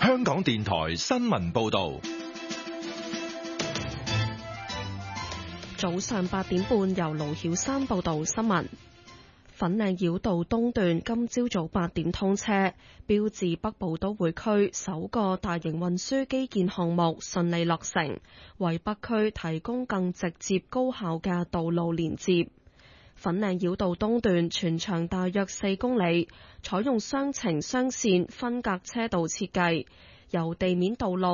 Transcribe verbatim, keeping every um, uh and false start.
香港電台新聞報道。 早上八點半，由盧曉山報道新聞。粉嶺繞道東段今朝早八點通車，標誌北部都會區首個大型運輸基建項目順利落成，為北區提供更直接高效嘅道路連接。粉嶺繞道東段全長大約四公里，採用雙程雙線分隔車道設計，由地面道路